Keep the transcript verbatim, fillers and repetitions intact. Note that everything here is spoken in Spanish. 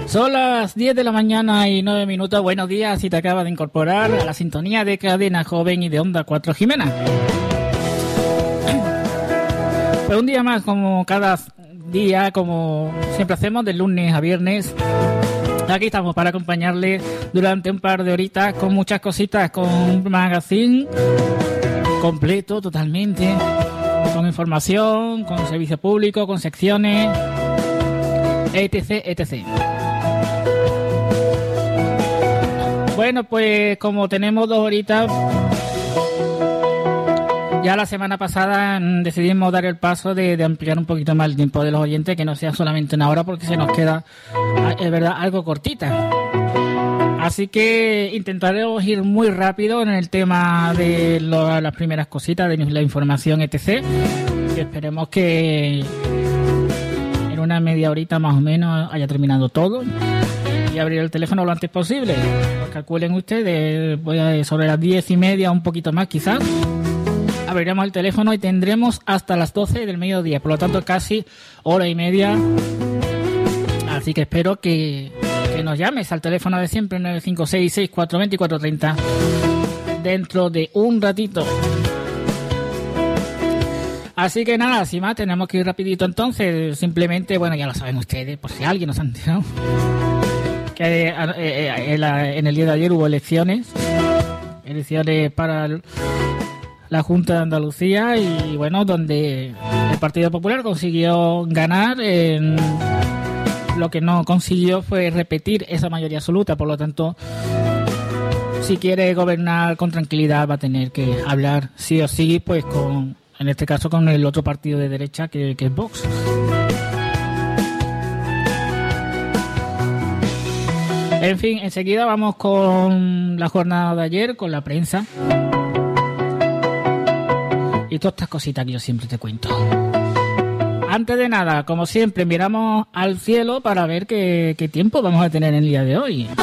Son las diez de la mañana y nueve minutos. Buenos días si te acabas de incorporar a la sintonía de Cadena Joven y de Onda cuatro Jimena. Pues un día más, como cada día, como siempre hacemos, de lunes a viernes. Aquí estamos para acompañarles durante un par de horitas con muchas cositas, con un magazine completo totalmente, con información, con servicio público, con secciones, etc, etcétera. Bueno, pues como tenemos dos horitas, ya la semana pasada decidimos dar el paso de, de ampliar un poquito más el tiempo de los oyentes, que no sea solamente una hora, porque se nos queda, es verdad, algo cortita. Así que intentaremos ir muy rápido en el tema de lo, las primeras cositas, de la información, etcétera. Y esperemos que en una media horita más o menos haya terminado todo y abrir el teléfono lo antes posible. Pues calculen ustedes, voy a, sobre las diez y media, un poquito más quizás, abriremos el teléfono y tendremos hasta las doce del mediodía, por lo tanto casi hora y media. Así que espero que, que nos llames al teléfono de siempre, nueve cinco seis, seis cuatro dos cuatro tres cero, dentro de un ratito. Así que nada, sin más, tenemos que ir rapidito entonces. Simplemente, bueno, ya lo saben ustedes, por si alguien nos ha enterado, que eh, eh, eh, en el día de ayer hubo elecciones, elecciones para el, la Junta de Andalucía, y bueno, donde el Partido Popular consiguió ganar. En, lo que no consiguió fue repetir esa mayoría absoluta, por lo tanto, si quiere gobernar con tranquilidad va a tener que hablar sí o sí, pues con, en este caso, con el otro partido de derecha que, que es Vox. En fin, enseguida vamos con la jornada de ayer, con la prensa y todas estas cositas que yo siempre te cuento. Antes de nada, como siempre, miramos al cielo para ver qué, qué tiempo vamos a tener en el día de hoy.